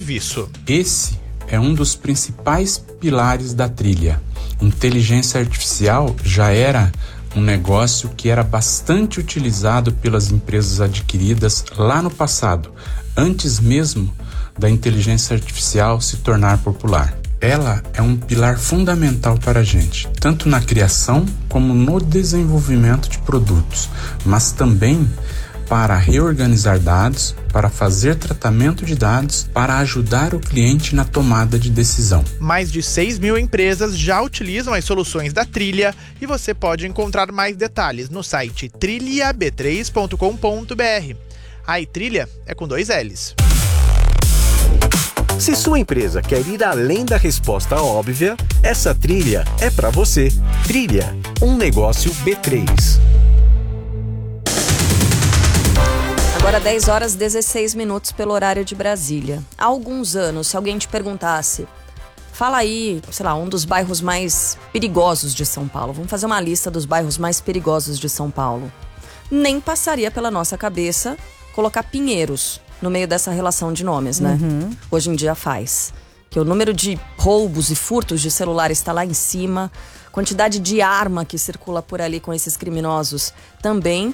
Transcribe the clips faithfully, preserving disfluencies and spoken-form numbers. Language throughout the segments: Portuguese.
serviço. Esse é um dos principais pilares da trilha. Inteligência artificial já era um negócio que era bastante utilizado pelas empresas adquiridas lá no passado, antes mesmo da inteligência artificial se tornar popular. Ela é um pilar fundamental para a gente, tanto na criação como no desenvolvimento de produtos, mas também para reorganizar dados, para fazer tratamento de dados, para ajudar o cliente na tomada de decisão. Mais de seis mil empresas já utilizam as soluções da Trilha e você pode encontrar mais detalhes no site trilha b três ponto com ponto b r. A Trilha é com dois L's. Se sua empresa quer ir além da resposta óbvia, essa trilha é para você. Trilha, um negócio B três. Agora dez horas e dezesseis minutos pelo horário de Brasília. Há alguns anos, se alguém te perguntasse, fala aí, sei lá, um dos bairros mais perigosos de São Paulo. Vamos fazer uma lista dos bairros mais perigosos de São Paulo. Nem passaria pela nossa cabeça colocar Pinheiros no meio dessa relação de nomes, né? Uhum. Hoje em dia faz. Que o número de roubos e furtos de celular está lá em cima. Quantidade de arma que circula por ali com esses criminosos também.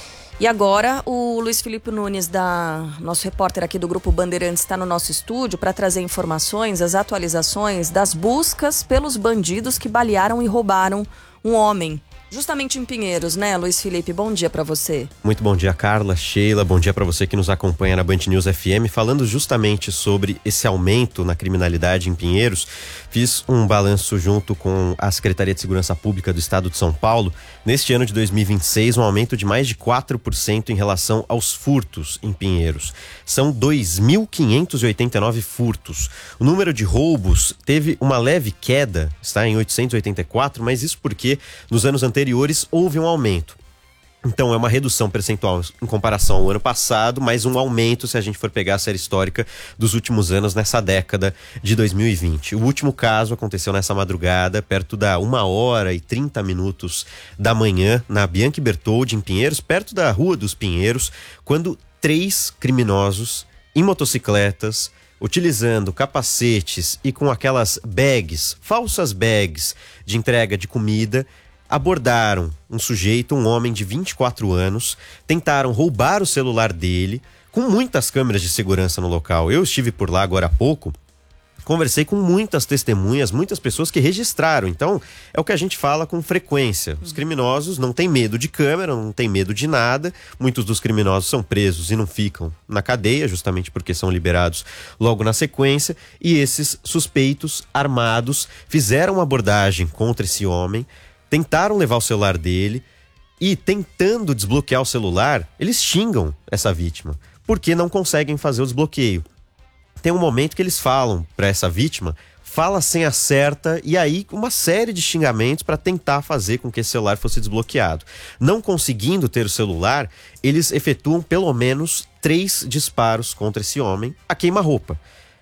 E agora o Luiz Felipe Nunes, da, nosso repórter aqui do Grupo Bandeirantes, está no nosso estúdio para trazer informações, as atualizações das buscas pelos bandidos que balearam e roubaram um homem. Justamente em Pinheiros, né, Luiz Felipe? Bom dia para você. Muito bom dia, Carla, Sheila. Bom dia para você que nos acompanha na Band News F M. Falando justamente sobre esse aumento na criminalidade em Pinheiros, fiz um balanço junto com a Secretaria de Segurança Pública do Estado de São Paulo. Neste ano de dois mil e vinte e seis, um aumento de mais de quatro por cento em relação aos furtos em Pinheiros. São dois mil quinhentos e oitenta e nove furtos. O número de roubos teve uma leve queda, está em oitocentos e oitenta e quatro, mas isso porque nos anos anteriores houve um aumento. Então é uma redução percentual em comparação ao ano passado, mas um aumento se a gente for pegar a série histórica dos últimos anos nessa década de dois mil e vinte. O último caso aconteceu nessa madrugada, perto da uma hora e trinta minutos da manhã, na Bianchi Bertoldi, em Pinheiros, perto da Rua dos Pinheiros, quando três criminosos em motocicletas, utilizando capacetes e com aquelas bags, falsas bags de entrega de comida, abordaram um sujeito, um homem de vinte e quatro anos, tentaram roubar o celular dele, com muitas câmeras de segurança no local. Eu estive por lá agora há pouco, conversei com muitas testemunhas, muitas pessoas que registraram. Então, é o que a gente fala com frequência. Os criminosos não têm medo de câmera, não têm medo de nada. Muitos dos criminosos são presos e não ficam na cadeia, justamente porque são liberados logo na sequência. E esses suspeitos armados fizeram uma abordagem contra esse homem, tentaram levar o celular dele e, tentando desbloquear o celular, eles xingam essa vítima, porque não conseguem fazer o desbloqueio. Tem um momento que eles falam para essa vítima, fala a senha certa, e aí uma série de xingamentos para tentar fazer com que esse celular fosse desbloqueado. Não conseguindo ter o celular, eles efetuam pelo menos três disparos contra esse homem a queima-roupa.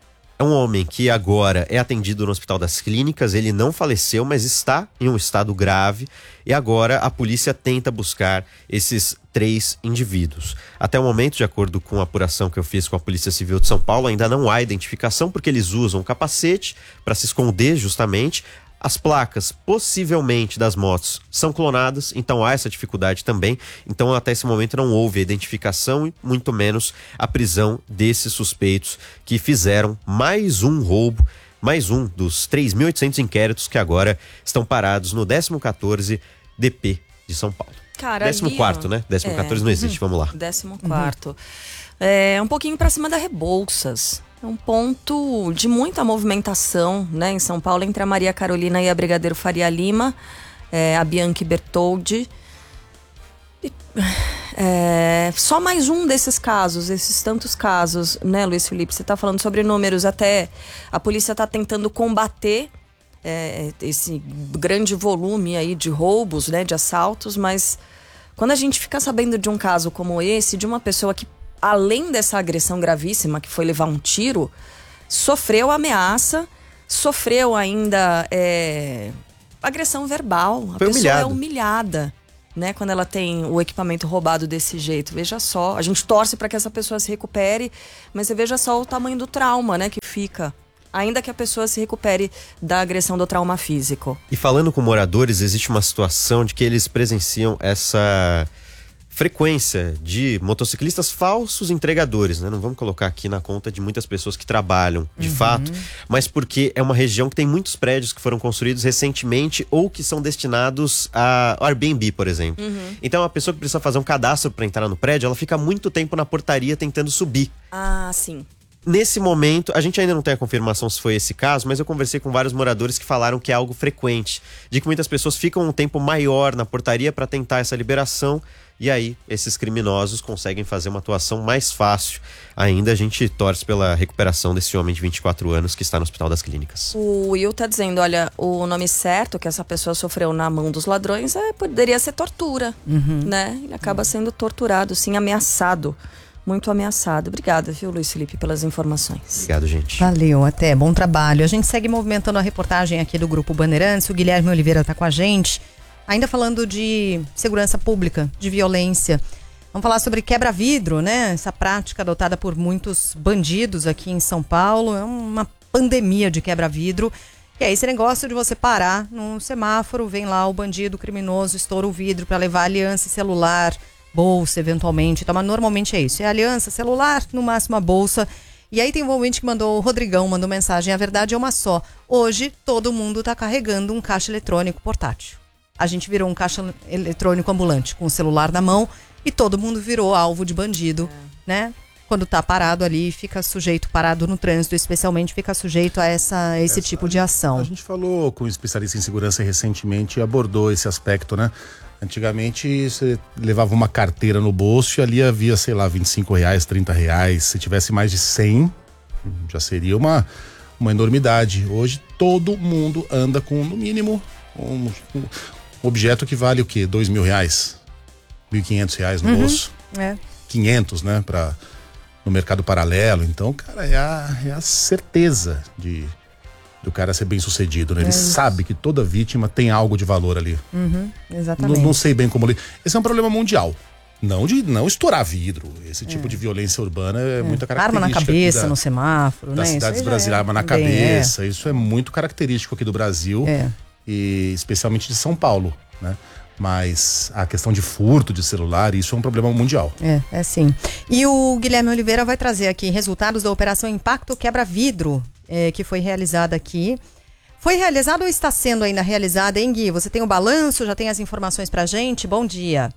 É um homem que agora é atendido no Hospital das Clínicas, ele não faleceu, mas está em um estado grave, e agora a polícia tenta buscar esses três indivíduos. Até o momento, de acordo com a apuração que eu fiz com a Polícia Civil de São Paulo, ainda não há identificação, porque eles usam capacete para se esconder justamente. As placas, possivelmente, das motos são clonadas, então há essa dificuldade também. Então, até esse momento, não houve a identificação e muito menos a prisão desses suspeitos que fizeram mais um roubo, mais um dos três mil e oitocentos inquéritos que agora estão parados no décimo quatorze D P de São Paulo. Cara, décimo quarto, né? décimo quatorze é, não existe, vamos lá. décimo quarto. Uhum. É um pouquinho para cima da Rebouças. É um ponto de muita movimentação, né, em São Paulo, entre a Maria Carolina e a Brigadeiro Faria Lima, é, a Bianchi Bertoldi. É, só mais um desses casos, esses tantos casos, né, Luiz Felipe? Você está falando sobre números, até a polícia está tentando combater é, esse grande volume aí de roubos, né, de assaltos, mas quando a gente fica sabendo de um caso como esse, de uma pessoa que, além dessa agressão gravíssima, que foi levar um tiro, sofreu ameaça, sofreu ainda é, agressão verbal. A foi pessoa humilhado. é humilhada, né, quando ela tem o equipamento roubado desse jeito. Veja só, a gente torce para que essa pessoa se recupere, mas você veja só o tamanho do trauma, né, que fica. Ainda que a pessoa se recupere da agressão do trauma físico. E falando com moradores, existe uma situação de que eles presenciam essa frequência de motociclistas falsos entregadores, né? Não vamos colocar aqui na conta de muitas pessoas que trabalham, de uhum. fato, mas porque é uma região que tem muitos prédios que foram construídos recentemente ou que são destinados a Airbnb, por exemplo. Uhum. Então, a pessoa que precisa fazer um cadastro para entrar no prédio, ela fica muito tempo na portaria tentando subir. Ah, sim. Nesse momento, a gente ainda não tem a confirmação se foi esse caso, mas eu conversei com vários moradores que falaram que é algo frequente, de que muitas pessoas ficam um tempo maior na portaria para tentar essa liberação, e aí esses criminosos conseguem fazer uma atuação mais fácil. Ainda a gente torce pela recuperação desse homem de vinte e quatro anos que está no Hospital das Clínicas. O Will tá dizendo, olha, o nome certo que essa pessoa sofreu na mão dos ladrões é, poderia ser tortura, uhum. né? Ele acaba sendo torturado, sim, ameaçado. Muito ameaçado. Obrigada, viu, Luiz Felipe, pelas informações. Obrigado, gente. Valeu, até. Bom trabalho. A gente segue movimentando a reportagem aqui do Grupo Bandeirantes. O Guilherme Oliveira está com a gente. Ainda falando de segurança pública, de violência. Vamos falar sobre quebra-vidro, né? Essa prática adotada por muitos bandidos aqui em São Paulo. É uma pandemia de quebra-vidro. E é esse negócio de você parar num semáforo, vem lá o bandido, o criminoso, estoura o vidro para levar aliança e celular, bolsa, eventualmente. Então, mas normalmente é isso. É aliança, celular, no máximo a bolsa. E aí tem um ouvinte que mandou, o Rodrigão mandou mensagem. A verdade é uma só. Hoje, todo mundo está carregando um caixa eletrônico portátil. A gente virou um caixa eletrônico ambulante com o celular na mão e todo mundo virou alvo de bandido, é. né? Quando tá parado ali, fica sujeito, parado no trânsito, especialmente, fica sujeito a essa, esse essa, tipo de ação. A gente falou com um especialista em segurança recentemente e abordou esse aspecto, né? Antigamente você levava uma carteira no bolso e ali havia, sei lá, vinte e cinco reais, trinta reais. Se tivesse mais de cem, já seria uma, uma enormidade. Hoje todo mundo anda com, no mínimo, um, um objeto que vale o quê? Dois mil reais? Mil e quinhentos reais no uhum, bolso? É. quinhentos, né? Pra, no mercado paralelo. Então, cara, é a, é a certeza de... do cara ser bem sucedido, né? Ele é sabe que toda vítima tem algo de valor ali. Uhum, exatamente. Não, não sei bem como... Esse é um problema mundial. Não de não estourar vidro. Esse tipo é. de violência urbana é, é. muita característica. Arma na cabeça, da, no semáforo, das né? cidades brasileiras, arma na cabeça. É. Isso é muito característico aqui do Brasil. É. E especialmente de São Paulo, né? Mas a questão de furto de celular, isso é um problema mundial. É, é sim. E o Guilherme Oliveira vai trazer aqui resultados da Operação Impacto Quebra-Vidro, é, que foi realizada aqui. Foi realizada ou está sendo ainda realizada, hein, Gui? Você tem o balanço, já tem as informações pra gente? Bom dia.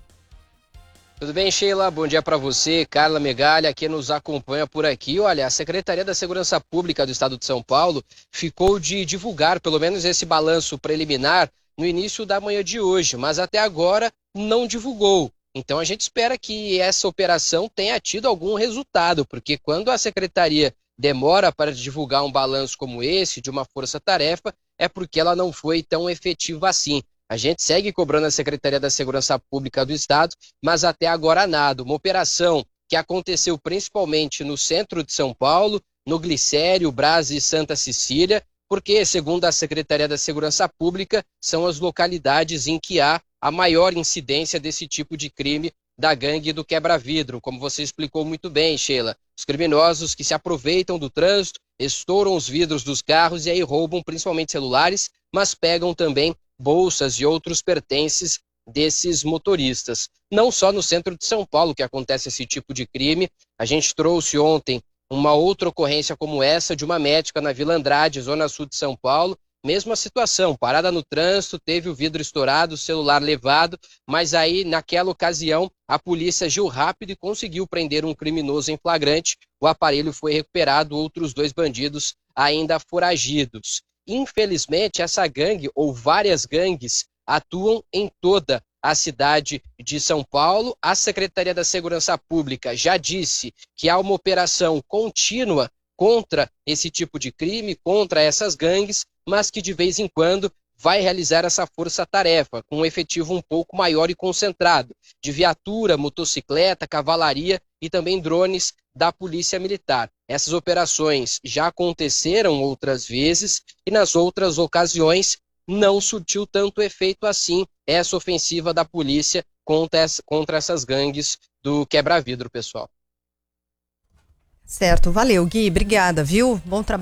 Tudo bem, Sheila? Bom dia para você, Carla Megalha, que nos acompanha por aqui. Olha, a Secretaria da Segurança Pública do Estado de São Paulo ficou de divulgar pelo menos esse balanço preliminar no início da manhã de hoje, mas até agora não divulgou. Então a gente espera que essa operação tenha tido algum resultado, porque quando a Secretaria demora para divulgar um balanço como esse, de uma força-tarefa, é porque ela não foi tão efetiva assim. A gente segue cobrando a Secretaria da Segurança Pública do Estado, mas até agora nada. Uma operação que aconteceu principalmente no centro de São Paulo, no Glicério, Brás e Santa Cecília, porque, segundo a Secretaria da Segurança Pública, são as localidades em que há a maior incidência desse tipo de crime da gangue do quebra-vidro, como você explicou muito bem, Sheila. Os criminosos que se aproveitam do trânsito, estouram os vidros dos carros e aí roubam principalmente celulares, mas pegam também bolsas e outros pertences desses motoristas. Não só no centro de São Paulo que acontece esse tipo de crime, a gente trouxe ontem uma outra ocorrência como essa de uma médica na Vila Andrade, zona sul de São Paulo. Mesma situação, parada no trânsito, teve o vidro estourado, o celular levado, mas aí naquela ocasião a polícia agiu rápido e conseguiu prender um criminoso em flagrante. O aparelho foi recuperado, outros dois bandidos ainda foragidos. Infelizmente, essa gangue ou várias gangues atuam em toda a cidade de São Paulo. A Secretaria da Segurança Pública já disse que há uma operação contínua contra esse tipo de crime, contra essas gangues, mas que de vez em quando vai realizar essa força-tarefa com um efetivo um pouco maior e concentrado, de viatura, motocicleta, cavalaria e também drones da Polícia Militar. Essas operações já aconteceram outras vezes e nas outras ocasiões não surtiu tanto efeito assim essa ofensiva da polícia contra, essa, contra essas gangues do quebra-vidro, pessoal. Certo, valeu, Gui, obrigada, viu? Bom trabalho.